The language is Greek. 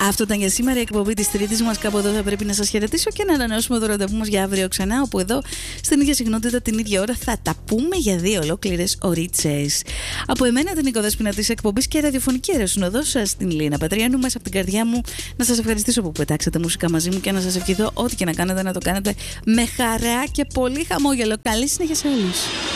Αυτό ήταν για σήμερα η εκπομπή της Τρίτης μας. Κάπου εδώ θα πρέπει να σας χαιρετήσω και να ανανεώσουμε το ραντεβού μας για αύριο ξανά, όπου εδώ στην ίδια συχνότητα την ίδια ώρα θα τα πούμε για 2 ολόκληρες ωρίτσες. Από εμένα την οικοδέσποινα της εκπομπής και ραδιοφωνική αεροσυνοδός στην Λίνα Πατριάνου, μέσα από την καρδιά μου να σας ευχαριστήσω που πετάξατε μουσικά μαζί μου και να σας ευχηθώ ό,τι και να κάνετε να το κάνετε με χαρά και πολύ χαμόγελο. Καλή συνέχεια σε όλους.